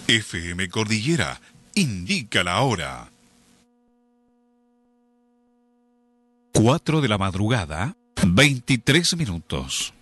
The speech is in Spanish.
FM Cordillera indica la hora. 4 de la madrugada, 23 minutos.